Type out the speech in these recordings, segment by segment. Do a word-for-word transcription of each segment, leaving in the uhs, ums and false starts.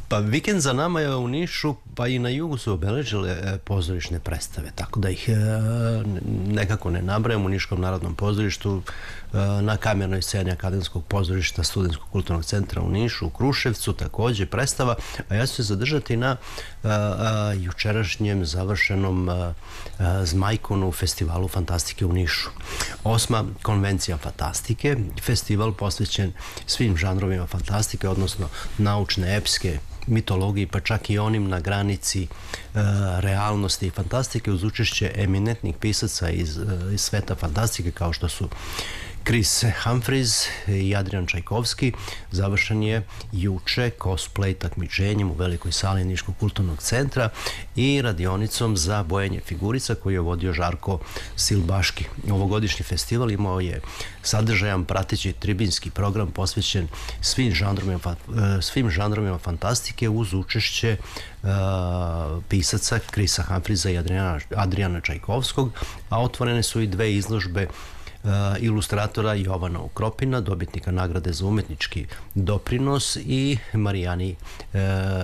Pa vikend za nama je u Nišu, pa i na jugu su obeležile pozorišne predstave, tako da ih nekako ne nabrajam. U Niškom narodnom pozorištu, na kamernoj sceni Akademskog pozorišta Studentskog kulturnog centra u Nišu, u Kruševcu takođe predstava, a ja ću se zadržati na jučerašnjem završenom Zmajkonu festivalu fantastike u Nišu. Osma konvencija fantastike, festival posvećen svim žanrovima fantastike, odnosno naučne, epske, mitologiji, pa čak i onim na granici e, realnosti i fantastike, uz učešće eminentnih pisaca iz, iz sveta fantastike, kao što su Chris Humphries i Adrian Čajkovski. Završen je juče cosplay takmičenjem u velikoj sali Niškog kulturnog centra i radionicom za bojenje figurica koju je vodio Žarko Silbaški. Ovogodišnji festival imao je sadržajan prateći tribinski program posvećen svim žanrovima, svim žanrovima fantastike uz učešće uh, pisaca Chrisa Humphriesa i Adriana, Adriana Čajkovskog, a otvorene su i dve izložbe Uh, ilustratora Jovana Ukropina, dobitnika nagrade za umetnički doprinos, i Marijani, uh,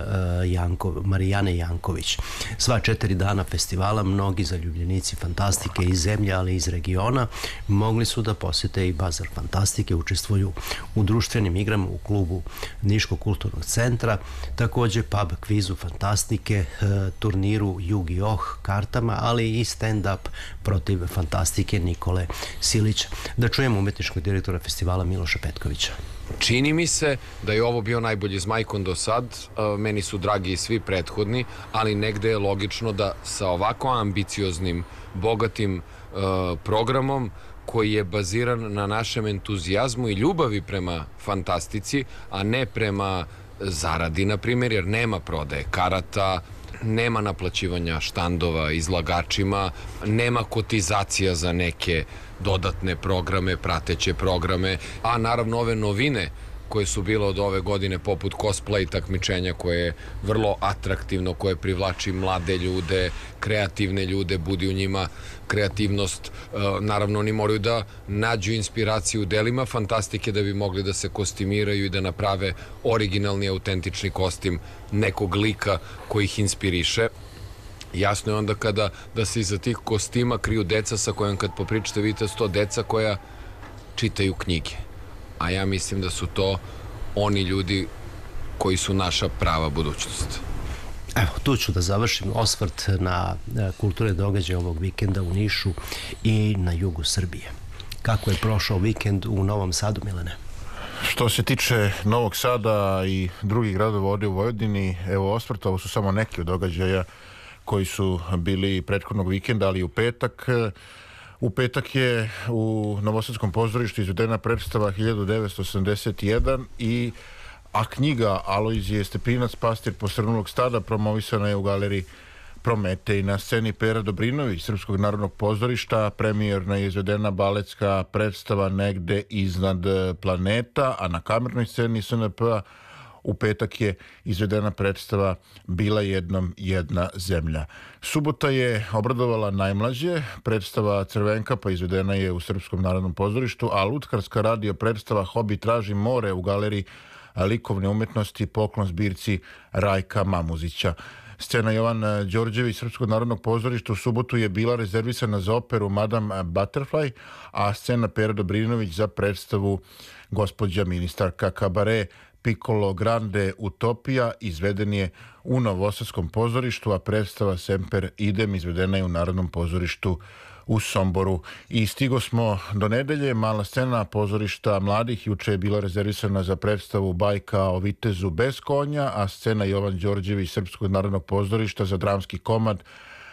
Janko, Marijane Janković. Sva četiri dana festivala mnogi zaljubljenici fantastike iz zemlje, ali i iz regiona, mogli su da posete i Bazar fantastike, učestvuju u društvenim igrama u klubu Niškog kulturnog centra, takođe pub kvizu fantastike, uh, turniru Yu-Gi-Oh kartama, ali i stand-up protiv fantastike Nikole Silića. Da čujemo umetničkog direktora festivala Miloša Petkovića. Čini mi se da je ovo bio najbolji Zmajkon do sad, meni su dragi i svi prethodni, ali negde je logično da sa ovako ambicioznim, bogatim uh, programom koji je baziran na našem entuzijazmu i ljubavi prema fantastici, a ne prema zaradi, na primjer, jer nema prodaje karata, nema naplaćivanja štandova izlagačima, nema kotizacija za neke dodatne programe, prateće programe, a naravno ove novine koje su bile od ove godine, poput cosplay takmičenja, koje je vrlo atraktivno, koje privlači mlade ljude, kreativne ljude, budi u njima kreativnost. Naravno, oni moraju da nađu inspiraciju u delima fantastike da bi mogli da se kostimiraju i da naprave originalni, autentični kostim nekog lika koji ih inspiriše. Jasno je onda kada da se iza tih kostima kriju deca sa kojom kad popričate vidite sto deca koja čitaju knjige. A ja mislim da su to oni ljudi koji su naša prava budućnost. Evo, tu ću da završim osvrt na kulturne događaje ovog vikenda u Nišu i na jugu Srbije. Kako je prošao vikend u Novom Sadu, Milene? Što se tiče Novog Sada i drugih gradova ovdje u Vojvodini, evo osvrt, ovo su samo neki od događaja koji su bili prethodnog vikenda, ali i u petak. U petak je u Novosadskom pozorištu izvedena predstava hiljadu devetsto osamdeset jedan, i a knjiga Alojzije Stepinac, Pastir posrnulog stada, promovisana je u galeriji Prometej. Na sceni Pera Dobrinović Srpskog narodnog pozorišta premijerna je izvedena baletska predstava Negde iznad planeta, a na kamernoj sceni S N P-a u petak je izvedena predstava Bila jednom jedna zemlja. Subota je obradovala najmlađe, predstava Crvenka pa izvedena je u Srpskom narodnom pozorištu, a lutkarska radio predstava Hobi traži more u galeriji likovne umetnosti, poklon zbirci Rajka Mamuzića. Scena Jovan Đorđević Srpskog narodnog pozorišta u subotu je bila rezervisana za operu Madame Butterfly, a scena Pera Dobrinović za predstavu Gospođa ministarka. Kabare Piccolo Grande Utopija izveden je u Novosadskom pozorištu, a predstava Semper Idem izvedena je u Narodnom pozorištu u Somboru. I stigo smo do nedelje. Mala scena pozorišta mladih juče je bila rezervisana za predstavu Bajka o vitezu bez konja, a scena Jovan Đorđević Srpskog narodnog pozorišta za dramski komad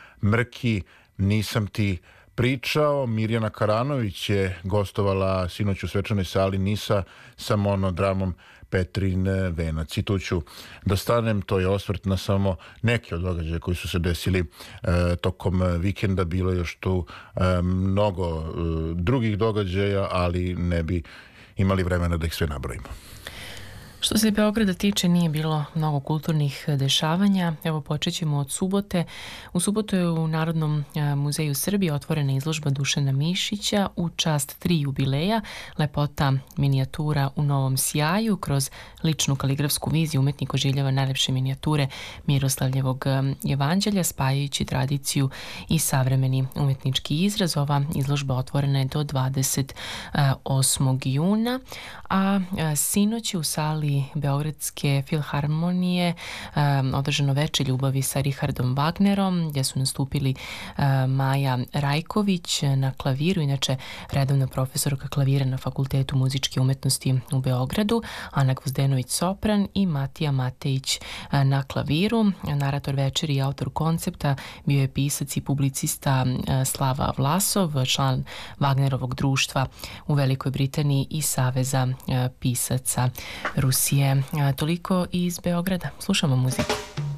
Mrki, nisam ti pričao. Mirjana Karanović je gostovala sinoć u svečanoj sali Nisa sa monodramom Petrin venac. I tu ću da stanem, to je osvrt na samo neke od događaja koji su se desili e, tokom vikenda. Bilo je još tu e, mnogo e, drugih događaja, ali ne bi imali vremena da ih sve nabrojimo. Što se Beograda tiče, nije bilo mnogo kulturnih dešavanja. Evo, počet ćemo od subote. U subotu je u Narodnom muzeju Srbije otvorena izložba Dušana Mišića u čast tri jubileja, lepota minijatura u novom sjaju. Kroz ličnu kaligrafsku viziju umetnik oživljava najlepše minijature Miroslavljevog jevanđelja, spajajući tradiciju i savremeni umetnički izraz. Ova izložba otvorena je do dvadeset osmog juna, a sinoć u sali Beogradske filharmonije um, održano veče ljubavi sa Richardom Wagnerom, gdje su nastupili uh, Maja Rajković na klaviru, inače redovna profesorka klavira na Fakultetu muzičke umetnosti u Beogradu, Ana Gvozdenović sopran i Matija Matejić uh, na klaviru. Narator večeri i autor koncepta bio je pisac i publicista uh, Slava Vlasov, član Wagnerovog društva u Velikoj Britaniji i Saveza uh, pisaca Rusije. Toliko iz Beograda. Slušamo muziku.